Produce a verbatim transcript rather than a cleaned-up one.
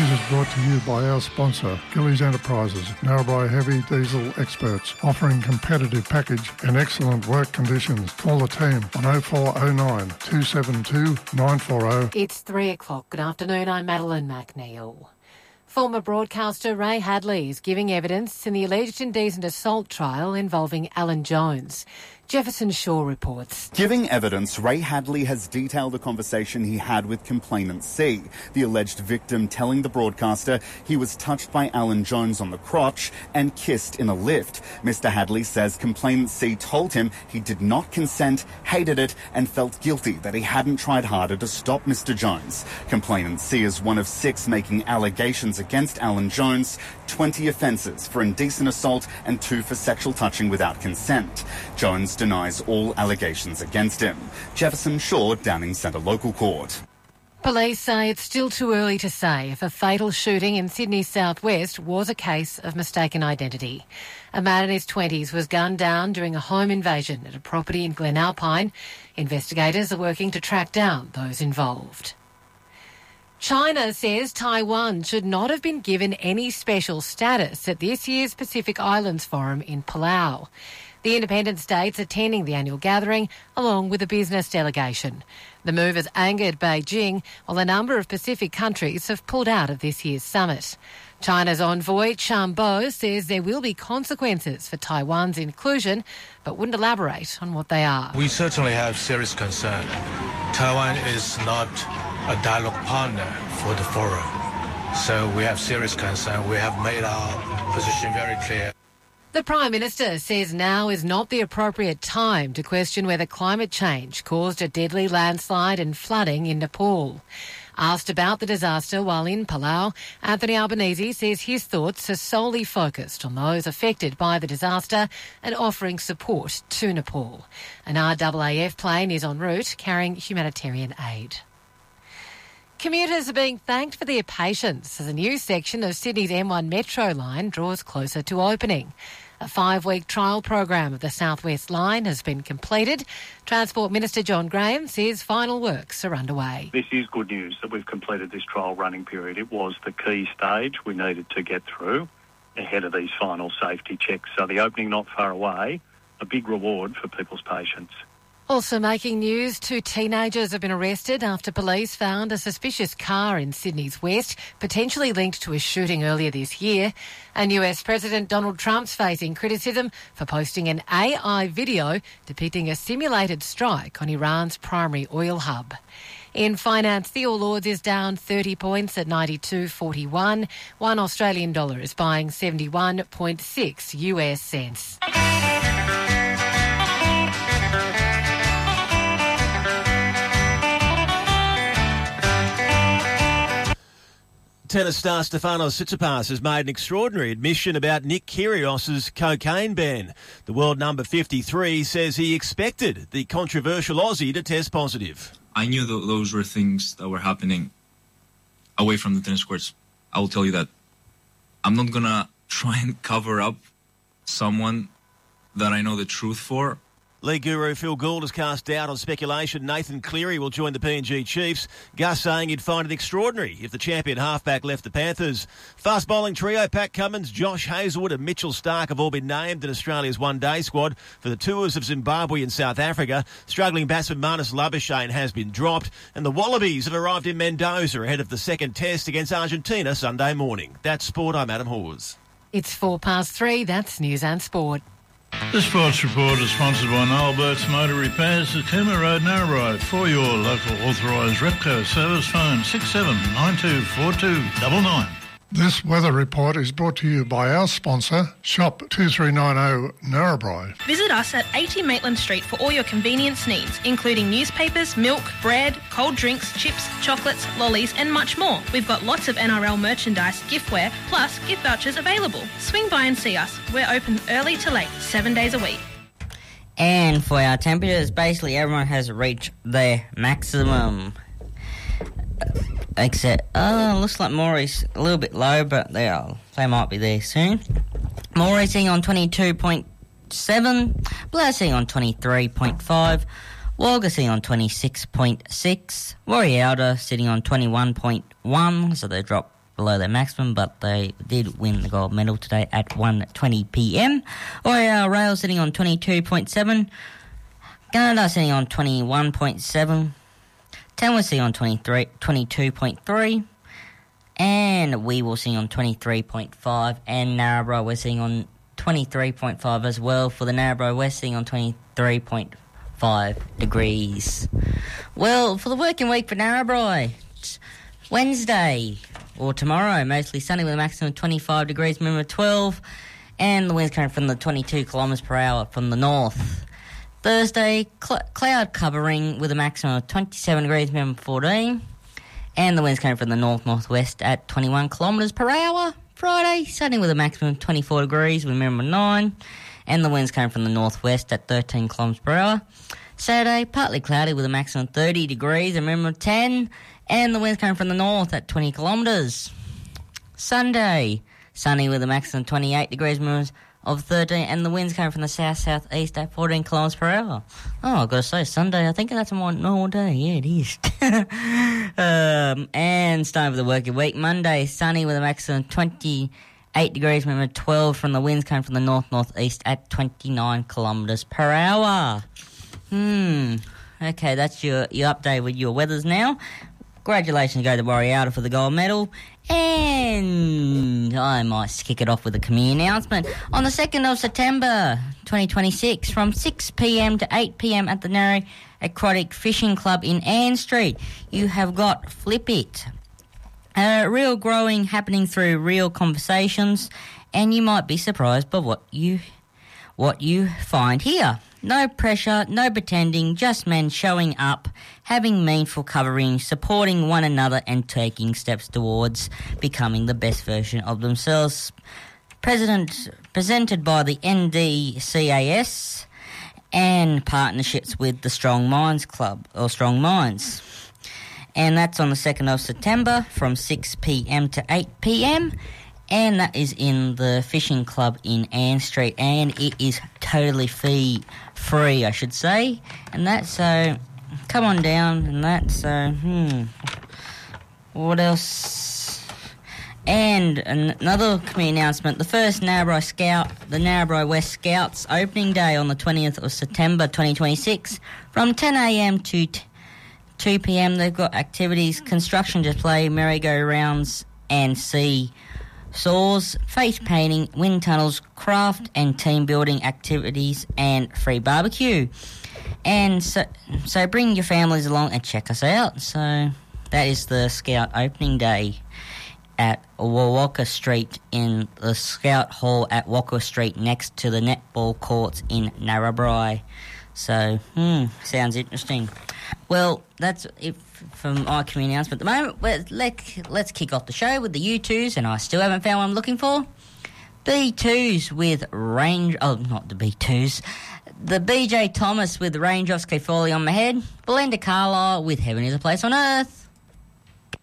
is brought to you by our sponsor, Gillies Enterprises, Narrabri heavy diesel experts, offering competitive package and excellent work conditions. Call the team on oh four oh nine, two seven two, nine four oh. It's three o'clock. Good afternoon, I'm Madeline McNeil. Former broadcaster Ray Hadley is giving evidence in the alleged indecent assault trial involving Alan Jones. Jefferson Shaw reports. Giving evidence, Ray Hadley has detailed a conversation he had with complainant C, the alleged victim telling the broadcaster he was touched by Alan Jones on the crotch and kissed in a lift. Mister Hadley says complainant C told him he did not consent, hated it and felt guilty that he hadn't tried harder to stop Mister Jones. Complainant C is one of six making allegations against Alan Jones, twenty offences for indecent assault and two for sexual touching without consent. Jones denies all allegations against him. Jefferson Shaw, Downing Centre Local Court. Police say it's still too early to say if a fatal shooting in Sydney's southwest was a case of mistaken identity. A man in his twenties was gunned down during a home invasion at a property in Glen Alpine. Investigators are working to track down those involved. China says Taiwan should not have been given any special status at this year's Pacific Islands Forum in Palau. The independent states attending the annual gathering along with a business delegation. The move has angered Beijing, while a number of Pacific countries have pulled out of this year's summit. China's envoy, Chan Bo, says there will be consequences for Taiwan's inclusion, but wouldn't elaborate on what they are. We certainly have serious concern. Taiwan is not a dialogue partner for the forum, so we have serious concern. We have made our position very clear. The Prime Minister says now is not the appropriate time to question whether climate change caused a deadly landslide and flooding in Nepal. Asked about the disaster while in Palau, Anthony Albanese says his thoughts are solely focused on those affected by the disaster and offering support to Nepal. An R A A F plane is en route carrying humanitarian aid. Commuters are being thanked for their patience as a new section of Sydney's M one Metro line draws closer to opening. A five-week trial program of the South West line has been completed. Transport Minister John Graham says final works are underway. This is good news that we've completed this trial running period. It was the key stage we needed to get through ahead of these final safety checks. So the opening not far away, a big reward for people's patience. Also making news, two teenagers have been arrested after police found a suspicious car in Sydney's west, potentially linked to a shooting earlier this year. And U S President Donald Trump's facing criticism for posting an A I video depicting a simulated strike on Iran's primary oil hub. In finance, the All Ords is down thirty points at ninety-two forty-one. One Australian dollar is buying seventy-one point six U S cents. Tennis star Stefanos Tsitsipas has made an extraordinary admission about Nick Kyrgios's cocaine ban. The world number fifty-three says he expected the controversial Aussie to test positive. I knew th- those were things that were happening away from the tennis courts. I will tell you that. I'm not going to try and cover up someone that I know the truth for. League guru Phil Gould has cast doubt on speculation Nathan Cleary will join the P N G Chiefs. Gus saying he'd find it extraordinary if the champion halfback left the Panthers. Fast bowling trio Pat Cummins, Josh Hazlewood and Mitchell Stark have all been named in Australia's one-day squad for the tours of Zimbabwe and South Africa. Struggling batsman Marnus Labuschagne has been dropped, and the Wallabies have arrived in Mendoza ahead of the second test against Argentina Sunday morning. That's sport. I'm Adam Hawes. It's four past three. That's News and Sport. The Sports Report is sponsored by Noel Burt's Motor Repairs at Cooma Road, Narrabri. For your local authorised Repco service, phone six seven nine two four two nine nine. This weather report is brought to you by our sponsor, Shop two three nine zero Narrabri. Visit us at eighty Maitland Street for all your convenience needs, including newspapers, milk, bread, cold drinks, chips, chocolates, lollies and much more. We've got lots of N R L merchandise, giftware, plus gift vouchers available. Swing by and see us. We're open early to late, seven days a week. And for our temperatures, basically everyone has reached their maximum. Except, uh, looks like Maury's a little bit low, but they are, they might be there soon. Maury sitting on twenty-two point seven, Blair sitting on twenty-three point five, Wagga sitting on twenty-six point six, Warrialda sitting on twenty-one point one, so they dropped below their maximum, but they did win the gold medal today at one twenty p m. Oriel Rail sitting on twenty-two point seven. Gunnedah sitting on twenty-one point seven. Tamworth sitting on twenty-three, twenty-two point three. And we will sitting on twenty-three point five. And Narrabri we're sitting on twenty-three point five as well. For the Narrabri West sitting on twenty-three point five degrees. Well, for the working week for Narrabri, Wednesday or tomorrow, mostly sunny with a maximum of twenty-five degrees, minimum of twelve. And the wind's coming from the twenty-two kilometres per hour from the north. Thursday, cl- cloud covering with a maximum of twenty-seven degrees, minimum fourteen. And the wind's coming from the north-northwest at twenty-one kilometres per hour. Friday, sunny with a maximum of twenty-four degrees with a minimum of nine. And the wind's coming from the northwest at thirteen kilometres per hour. Saturday, partly cloudy with a maximum of thirty degrees, a minimum of ten. And the wind's coming from the north at twenty kilometres. Sunday, sunny with a maximum of twenty-eight degrees, minimum of thirteen, and the wind's coming from the south-south-east at fourteen kilometres per hour. Oh, I've got to say, Sunday, I think that's a more normal day. Yeah, it is. um, and starting with the working week, Monday, sunny with a maximum of twenty-eight degrees, minimum of twelve, from the winds coming from the north-north-east at twenty-nine kilometres per hour. Hmm, okay, that's your, your update with your weathers now. Congratulations go to Warriata for the gold medal. And I might kick it off with a community announcement. On the second of September twenty twenty-six, from six p m to eight p m at the Narry Aquatic Fishing Club in Ann Street, you have got Flip It. Uh, real growing happening through real conversations, and you might be surprised by what you what you find here. No pressure, no pretending, just men showing up, having meaningful covering, supporting one another and taking steps towards becoming the best version of themselves. President, presented by the N D C A S and partnerships with the Strong Minds Club, or Strong Minds. And that's on the second of September from six p m to eight p m, and that is in the fishing club in Ann Street, and it is totally fee free, I should say. And that's so, come on down, and that's so, hmm, what else? And another community announcement, the first Narrabri Scout, the Narrabri West Scouts opening day on the twentieth of September twenty twenty-six from ten a m to two p m. They've got activities, construction display, merry-go-rounds and sea saws, face painting, wind tunnels, craft and team building activities, and free barbecue. And so, so bring your families along and check us out. So that is the Scout opening day at Wawaka Street in the Scout Hall at Wawaka Street next to the netball courts in Narrabri. So, hmm, sounds interesting. Well, that's it from our community announcement at the moment. Well, let, let's kick off the show with the U twos, and I still haven't found what I'm looking for. B twos with range... Oh, not the B twos. The B J Thomas with Raindrops Keep Falling on My Head. Belinda Carlisle with Heaven is a Place on Earth.